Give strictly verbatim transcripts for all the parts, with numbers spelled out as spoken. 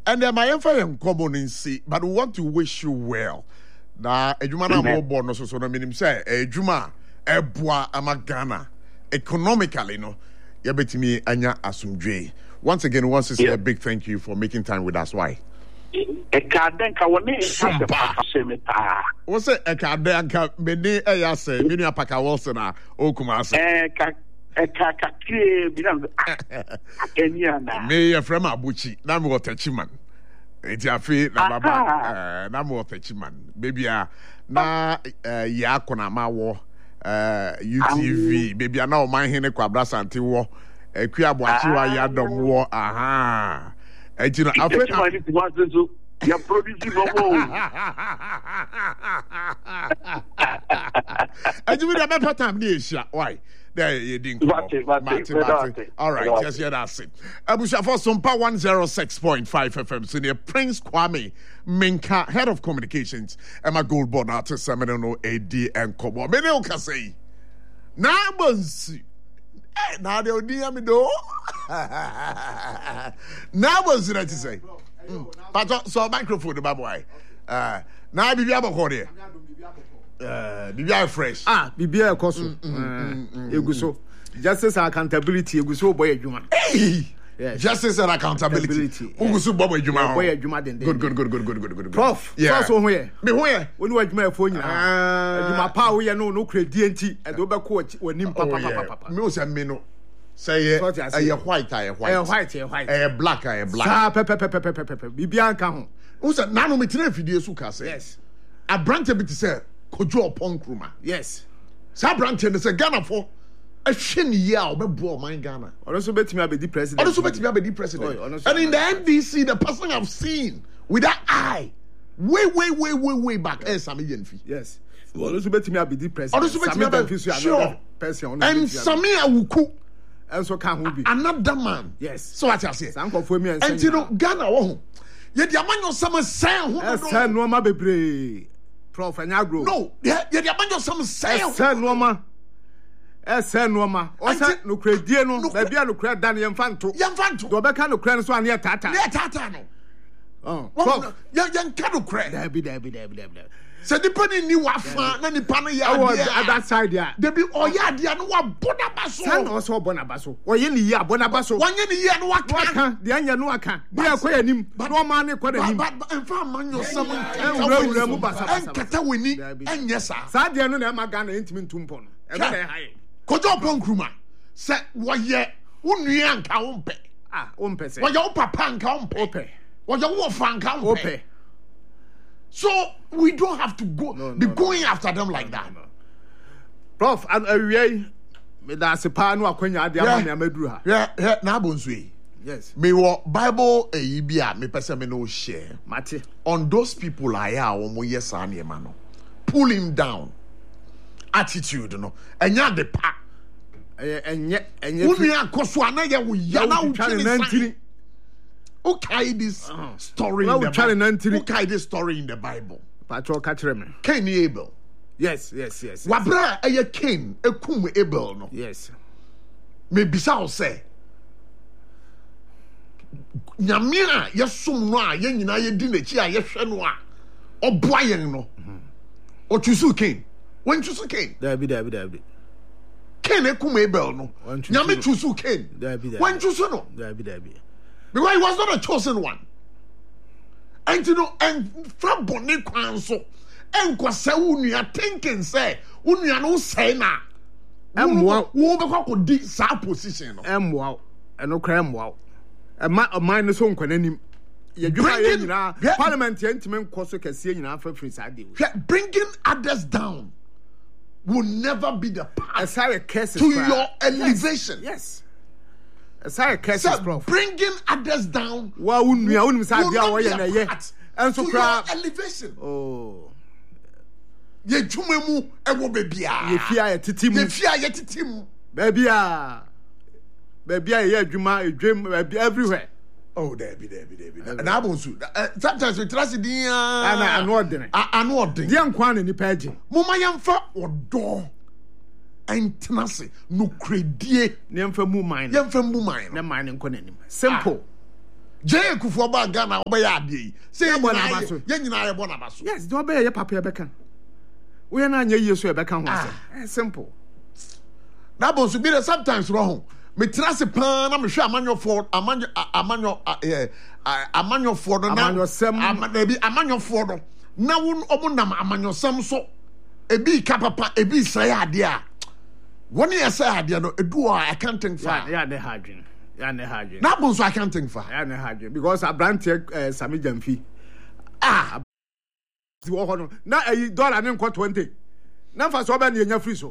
And then my info in common see, but we want to wish you well. Na ejuma na mo bo no so so no minim say ejuma eboa amagana economically no ye betimi anya asumdwe. Once again, wants to say yeah. a big thank you for making time with us. Why? A cardenka woni asema. What's it? A cardenka mede eyase mini apaka Wilson a okumase. Eh ka e ka ka kire binan Kenya na. Me ya from Abuchi. Na me otachiman. Eti afi na baba na me otachiman. Baby a na ya kona ma wo U T V baby na o man hene kwa brasante wo. Ekwi aboachi wa ya dom wo aha eti no Africa ya producing no more eti we dey better time dey share why there you didn't all right just hear that sit Abusha for Sumpa one oh six point five F M senior Prince Kwame Minka head of communications Emma Goldborn artist seminal A D and Kobo me no ka say na bonsi now they will deal me though. Now what's it to say? But so microphone the boy. Uh now Bibi Aboko there. Uh Bibi fresh. Ah, Bibi Ekoso. Eguso. Justice and accountability Eguso boy adwuma. Hey. Yes. Justice and accountability. Ugusu boy adwuma. Boy adwuma den. Good good good good good good good. Prof. Yeah. So ho here. Me ho here. Woni adwuma efo nyina. Adwuma pa wo ye no no kredi enti e do be ko wanim papa papa papa. Me o say me no. Say eh white eh white. Eh white eh white. Eh black eh black. Sa pe pe pe pe pe pe. Bibia nka ho. O say na no me tire fidie su ka say. Yes. A branch bit say kojo opon kruma. Yes. Sa branch ne say Ghana for a shin year obebo man Ghana. Also betimi abedi president. Also betimi abedi president. Oh, and in the N D C the person I've seen with that eye way way way way way back eh Sami Yenfi. Yes. Also betimi abedi president. Also betimi abedi sure person. And Sami Awuku also can who be another man. Yes. So what I say. Sanko for me and and you know Ghana wo. Ye di amanyo sama say ho. Eh say no ma bebre. Prof Anyagro. No, ye ye di amanyo sama say ho. Say no ma. Eh say no ma. O say no kredie no, ba bia no kred dan ye mfanto. Ye mfanto. Do be ka no kred so an ye tata. Ye tata no. Oh. Prof, ye ye nka no kred. Da bi da bi da bi da bi. Se depending ni wafa na nipa no ya dia at that side there dey be oya dia no wa bona baso san no so bona baso oye ni ya bona baso wanye ni ya no waka de anya no waka dia koya nim no ma ne koda nim but enfa man yo sam enwura wura mu basa basa enkata weni enye sa sa de no na ma ga na intimi ntumpo no e be na haye kojo pon kruma se woye unua nka wo mpe ah wo mpe se woye wo papa nka wo mpe ope woye wo fa nka wo mpe. So we don't have to go no, be no, going no, after them like no, that. No, no. Prof, and away me da se pa no akwanya ade ama me amaduru ha. Yeah, yeah, na bonsu. Yes. Me wo Bible e yi bia me pese me no share. Mate. On those people I are wo mo yes an e ma no. Pull him down. Attitude no. Enya de pa. Eh enye enye. Unu akoso anaye wo ya na wo twene. Okay, this uh-huh. story well, in the Bible. Okay, this story in the Bible. Patrol catch me. Cain Abel. Yes, yes, yes. Wabra eye Cain ekum Abel no. Yes. Me bisa o say. Nyamia yesom no a ye nyina ye di nachi a ye hwe no a oboa yen no. O chusu Cain. When chusu Cain. There be there be there be. Cain ekum Abel no. Nyame chusu Cain. There be there. When chusu no. There be there be. Because he was not a chosen one. And you know, and from Bonnie Kwanso, and Kwasa Unia thinking, say, Unia no say na. And what would be sa position? And wow, and no cram wow. A man is home when you bring Parliament, Gentlemen, Koso Cassia in Alpha Free Sadi. Bringing others down will never be the path to your elevation. Yes. Sorry, so bringing others down. Wa unua unum sa dia wo ye na ye. Enso kra elevation. Oh. Ye dwuma mu e wo bebia. Ye fia ye titimu. Ye fia ye titimu. Bebia. Bebia ye adwuma edwem bebia everywhere. Oh, there be there be there be. Na abonsu. Sometimes we trust dia. Ana anu odene. Anu odene. Dia nkwa na nipa age. Moma yemfa odo. Entenase no credie nemfa mu mine yemfa mu mine na mine nko nanim simple Jay Kufuor ba Ghana obeya ade say ye nyina ye bona baso yes do obeya ye papa beka we na anya yesu e beka ho say simple that boss be the sometimes wrong me trase pan na me hwe amanyo for amanyo amanyo eh amanyo for no na amanyo bi amanyo for no na won omo nam amanyo sam so ebi ka papa ebi sray ade a woni yesa ade no edu a I can't think for yeah the hardwin yeah the hardwin na boss I can't think for yeah the hardwin because Abrante uh, Sami Jamfi ah di wo hono na e dollar ne nko twenty na fa so ba na nya free so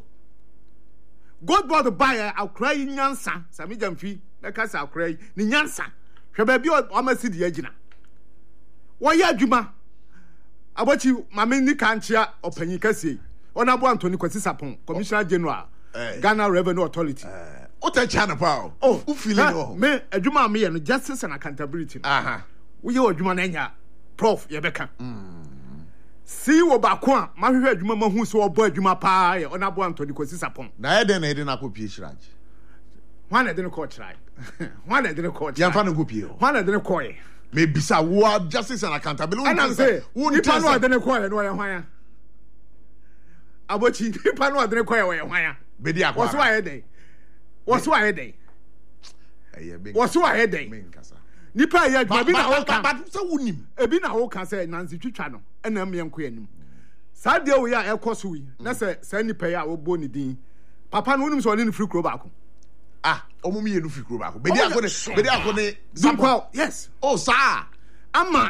God bought the buyer akra nyansa Sami Jamfi na ka sa akra ni nyansa hwe ba bi o ma si di agina wo ya adwuma abochi mame ni kanchia opanyi kase ona bo Anthony Kwesi Sapon Commissioner General uh, Ghana Revenue Authority uh, o ta chana pa oh who feeling oh me adwuma me no justice and accountability aha wo ye adwuma na nya prof ye beka mm si wo ba ko a ma hwehwe adwuma ma hu so obo adwuma pa ye ona bo Anthony Kwesi Sapon na ye den na ye den akopie shiraje wan na den ko chirai wan na den ko chirai yan fa na kopie wan na den ko ye me bisa wo justice and accountability and I say ni pa no adene ko ye no ye hwan abochi ni pa no adene ko ye we hwan be dia kwa wo so aye dey wo so aye dey eh be wo so aye dey me nkasa ni pa ye adwa bi na wo kan but say wonim ebi na wo kan say nansi twitwa no na me enko anim sa de wo ya ekoso wi na say sa ni pa ya wo bo ni din papa no wonim so ni free kro ba ko ah omo mi yenu fikro ba ko be dia ko ne be dia ko ne simple yes oh sa ama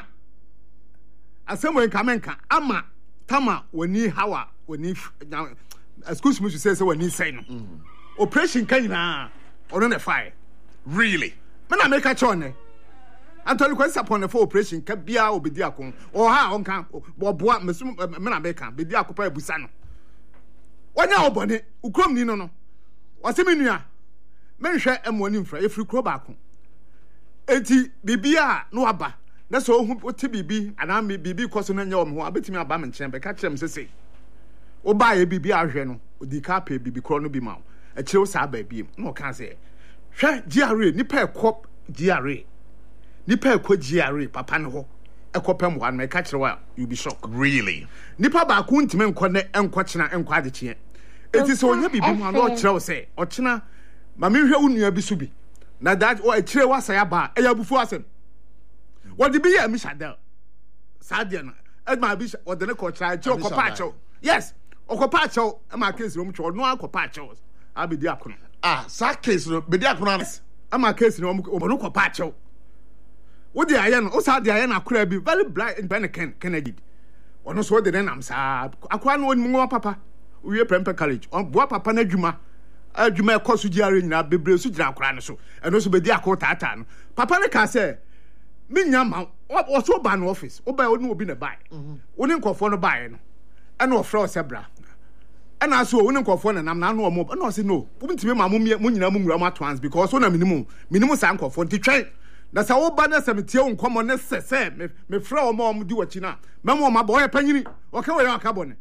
asemo enka menka ama tama wani hawa wani excuse me to say say wani say no operation kan na ono na fire really me na make a chone Anthony Kwesi Sapon for operation ka bia obedi akon o ha onka boboa me me na make be dia akopa ebusa no wonya obone ukrom ni no no wasemi nua menhwe emoni mfra efri kro ba ko enti bibia no aba na so hu te bibi ana me bibi koso na nya o me ho abetimi aba me nkyerem be ka kyerem sese wo ba ye bibi ahwe no odi ka pa bibi kro no bi ma e kire sa ba bi no ka se hwe G R A nipa ekọ G R A nipa ekọ G R A papa ne ho ekopem wan me ka kyerem wa you be shocked really nipa ba ko ntime nkọ ne enko kyena enko ade kye enti so onya bibi mu no kyerem se o kyena ma me hwe unua bi so bi na that o ekire wasa ya ba e ya bufu asem what the be ya mi shadel sadia na e ma bi o de ne ko try je okopa acho yes okopa acho e ma case rom cho no akopa acho abedi akono ah sa case no bedi akono e ma case no o no kopa acho wo de aye no o sa de aye na akura bi very blind in Beneken Kennedy ono so de nam sa akura no oni mo papa we prempe college on boa papa na adwuma adwuma ekoso giare nyina bebre so gira akura no so eno so bedi akota ata no papa ne ka say me nyama o so ba no office o ba oni obi na bai oni nkofo no bai no ena ofra o sebra ena so oni nkofo na nam na no mo ena o say no wo ntime ma mo mo nyina mo nwura mo atwans because so na minimum minimum sa nkofo ntitwen na sa wo ba na semetie wo nkomo ne sese me me fra o ma o di wachi na memo ma bo ye panyini o ka we ya ka bone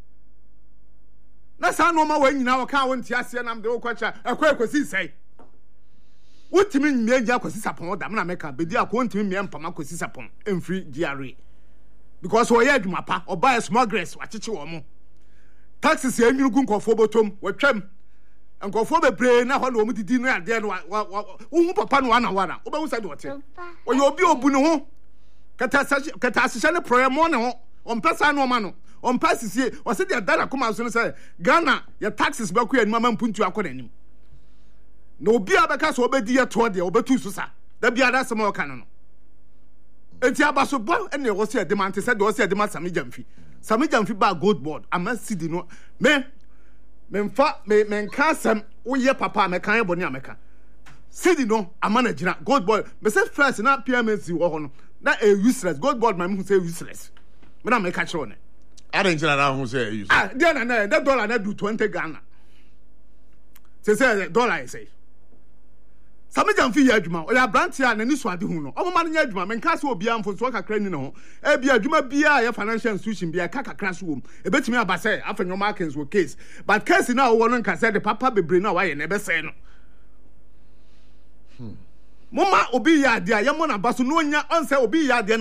na sa no ma wa nyina o ka wo ntia se nam de wo kwacha ekwa ekosi sei wotimi mmia gya Kwesi Sapon da me na meka bedi akọ ntimi mmia mpama Kwesi Sapon emfiri G R A because o ye adwuma pa o buy smugglers wachichi wo mo taxes ya nyugu nkofo botom watwam nkofo bebre na ho na o mudidi no ade no wo papa no wana wana wo ba wo sa de wote o ye obi obu ne ho kata kata asihye ne program ne ho o mpesa no ma no o mpasa sie o se de dara kuma so no say Ghana ya taxes ba ku ya nima mpuntu akọ nanim no obi abeka so obedi ye to de obetu so sa da bia da sem o kan no enti abaso bo ene wo se de man te se de wo se de ma Sami Jamfi Sami Jamfi ba gold board ama sidi no me me mfa me me nka sem wo ye papa me kan bo ni ameka sidi no ama na gina gold board me se first na P M C wo ho no na a useless gold board man who say useless me na me ka kire one arrange na who say useless ah dia na na that dollar na do twenty Ghana se se dollar say Sami Jamfi ya adwuma o ya branch ya na ni so ade hu no o mama nya adwuma men ka se obi amfo so kakra ni no e bia adwuma bia ya financial institution bia ka kakra so wom e betimi aba say afenyo markets wo case but case na wo no nka say the papa bebre na wa ye na be say no hmm mama obi ya ade a yemo na ba so no nya on say obi ya ade